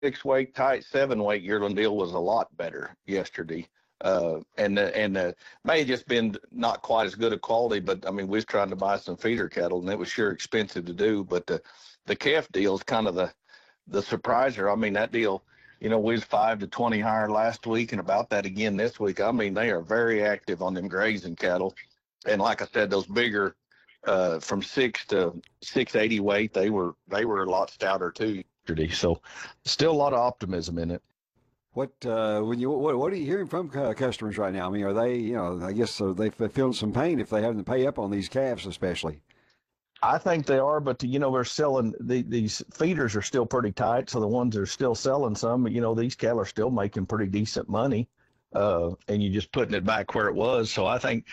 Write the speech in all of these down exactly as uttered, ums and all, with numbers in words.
six weight, tight seven weight yearling deal was a lot better yesterday. Uh, and the, and the, may have just been not quite as good a quality, but I mean, we was trying to buy some feeder cattle, and it was sure expensive to do. But the the calf deal is kind of the the surpriser. I mean, that deal, you know, we was five to twenty higher last week, and about that again this week. I mean, they are very active on them grazing cattle, and like I said, those bigger uh, from six to six eighty weight, they were they were a lot stouter too yesterday. So, still a lot of optimism in it. What uh, when you what, what are you hearing from uh, customers right now? I mean, are they, you know, I guess are they feeling some pain if they having to pay up on these calves, especially? I think they are, but you know, they're selling the, these feeders are still pretty tight. So the ones that are still selling some, you know, these cattle are still making pretty decent money, uh, and you're just putting it back where it was. So I think,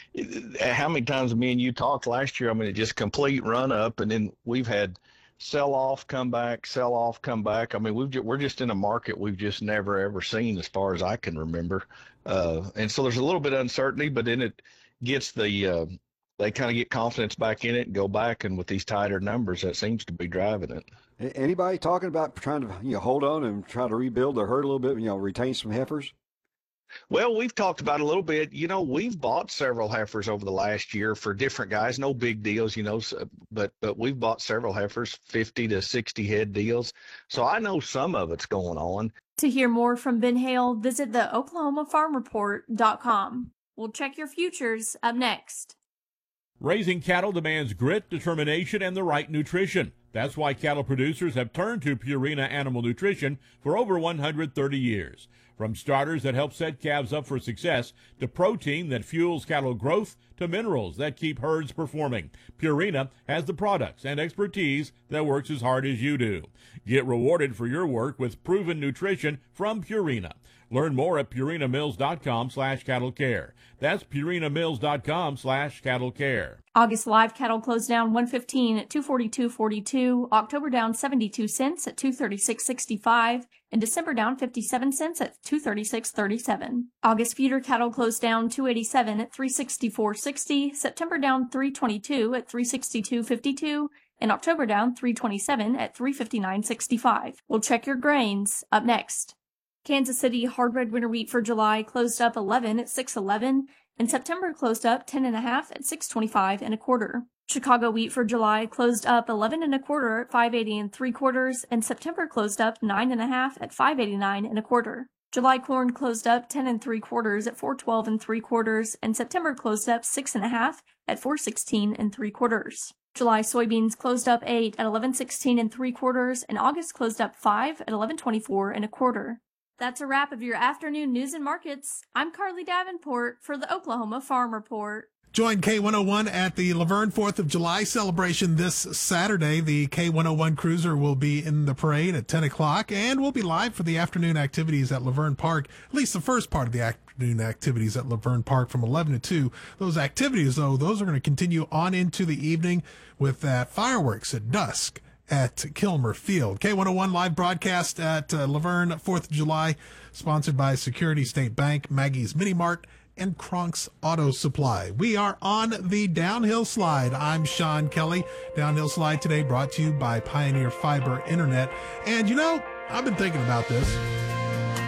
how many times me and you talked last year? I mean, it just complete run up, and then we've had sell off, come back, sell off, come back. I mean, we've just, we're just in a market we've just never ever seen as far as I can remember, uh, and so there's a little bit of uncertainty, but then it gets the uh, they kind of get confidence back in it and go back, and with these tighter numbers, that seems to be driving it. Anybody talking about trying to, you know, hold on and try to rebuild their herd a little bit, you know, retain some heifers? Well, we've talked about it a little bit. You know, we've bought several heifers over the last year for different guys. No big deals, you know, but but we've bought several heifers, fifty to sixty head deals. So I know some of it's going on. To hear more from Ben Hale, visit the Oklahoma Farm Report dot com. We'll check your futures up next. Raising cattle demands grit, determination, and the right nutrition. That's why cattle producers have turned to Purina Animal Nutrition for over one hundred thirty years. From starters that help set calves up for success, to protein that fuels cattle growth, to minerals that keep herds performing, Purina has the products and expertise that works as hard as you do. Get rewarded for your work with proven nutrition from Purina. Learn more at Purina Mills dot com slash cattle care. That's Purina Mills dot com slash cattle care. August live cattle closed down one fifteen at two forty-two forty-two. October down seventy-two cents at two thirty-six sixty-five. And December down fifty-seven cents at two thirty-six thirty-seven. August feeder cattle closed down two eighty-seven at three sixty-four sixty. September down three twenty-two at three sixty-two fifty-two. And October down three twenty-seven at three fifty-nine sixty-five. We'll check your grains up next. Kansas City hard red winter wheat for July closed up eleven at six eleven, and September closed up ten and a half at six twenty-five and a quarter. Chicago wheat for July closed up eleven and a quarter at five eighty and three quarters, and September closed up nine and a half at five eighty-nine and a quarter. July corn closed up ten and three quarters at four twelve and three quarters, and September closed up six and a half at four sixteen and three quarters. July soybeans closed up eight at eleven sixteen and three quarters, and August closed up five at eleven twenty-four and a quarter. That's a wrap of your afternoon news and markets. I'm Carly Davenport for the Oklahoma Farm Report. Join K one oh one at the Laverne fourth of July celebration this Saturday. The K one oh one Cruiser will be in the parade at ten o'clock, and we'll be live for the afternoon activities at Laverne Park, at least the first part of the afternoon activities at Laverne Park from eleven to two. Those activities, though, those are going to continue on into the evening with that fireworks at dusk at Kilmer Field. K one oh one live broadcast at uh, Laverne fourth of July, sponsored by Security State Bank, Maggie's Mini Mart, and Kronk's Auto Supply. We are on the Downhill Slide. I'm Sean Kelly. Downhill Slide today brought to you by Pioneer Fiber Internet. And you know, I've been thinking about this.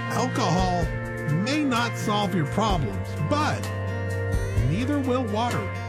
Alcohol may not solve your problems, but neither will water.